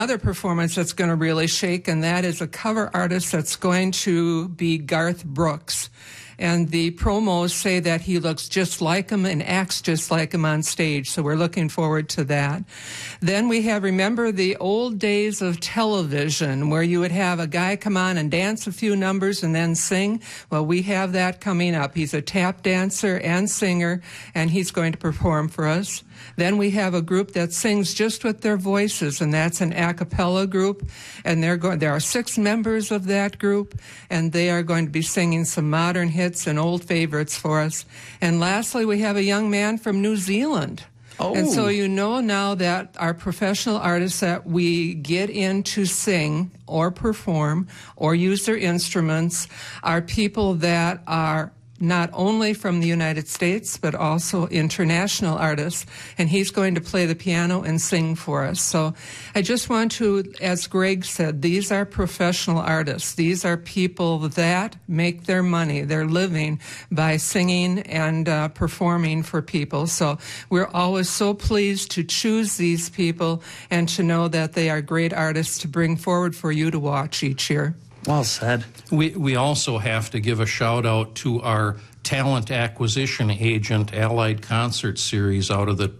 Another performance that's going to really shake, and that is a cover artist that's going to be Garth Brooks. And the promos say that he looks just like him and acts just like him on stage. So we're looking forward to that. Then we have, remember the old days of television where you would have a guy come on and dance a few numbers and then sing? Well, we have that coming up. He's a tap dancer and singer, and he's going to perform for us. Then we have a group that sings just with their voices, and that's an a cappella group. And there are 6 members of that group, and they are going to be singing some modern hits and old favorites for us. And lastly, we have a young man from New Zealand. Oh. And so you know now that our professional artists that we get in to sing or perform or use their instruments are people that are not only from the United States, but also international artists. And he's going to play the piano and sing for us. So I just want to, as Greg said, these are professional artists. These are people that make their money, their living, by singing and performing for people. So we're always so pleased to choose these people and to know that they are great artists to bring forward for you to watch each year. Well said. We also have to give a shout out to our talent acquisition agent, Allied Concert Series, out of the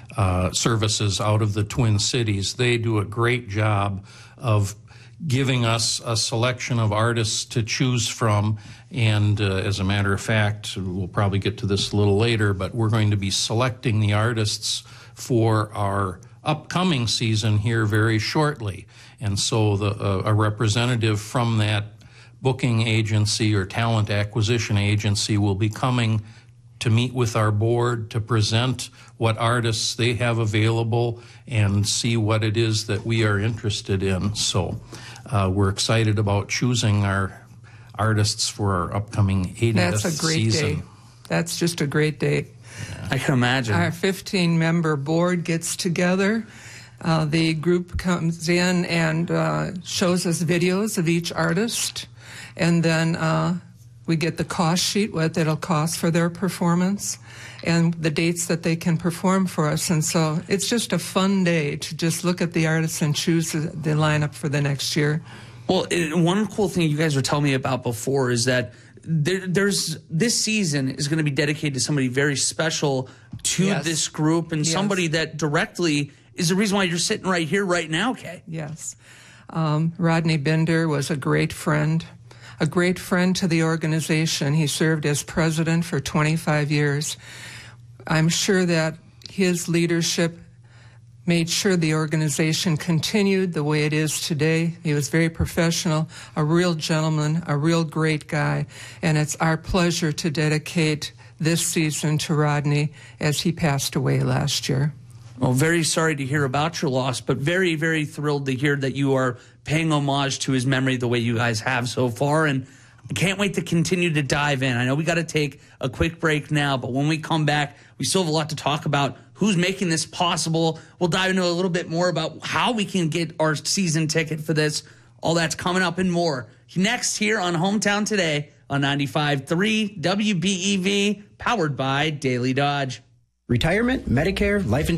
services out of the Twin Cities. They do a great job of giving us a selection of artists to choose from. And as a matter of fact, we'll probably get to this a little later, but we're going to be selecting the artists for our upcoming season here very shortly. And so a representative from that booking agency or talent acquisition agency will be coming to meet with our board to present what artists they have available and see what it is that we are interested in. So we're excited about choosing our artists for our upcoming 80th season. That's a great day. That's just a great day. I can imagine. Our 15-member board gets together. The group comes in and shows us videos of each artist, and then we get the cost sheet, what it'll cost for their performance, and the dates that they can perform for us. And so it's just a fun day to just look at the artists and choose the lineup for the next year. Well, one cool thing you guys were telling me about before is that there's this season is going to be dedicated to somebody very special to this group, and somebody that directly is the reason why you're sitting right here right now, Kay. Yes. Rodney Binder was a great friend to the organization. He served as president for 25 years. I'm sure that his leadership made sure the organization continued the way it is today. He was very professional, a real gentleman, a real great guy, and it's our pleasure to dedicate this season to Rodney as he passed away last year. Well, very sorry to hear about your loss, but very, very thrilled to hear that you are paying homage to his memory the way you guys have so far, and I can't wait to continue to dive in. I know we got to take a quick break now, but when we come back, we still have a lot to talk about. Who's making this possible? We'll dive into a little bit more about how we can get our season ticket for this. All that's coming up and more next here on Hometown Today on 95.3 WBEV, powered by Daily Dodge. Retirement, Medicare, life insurance.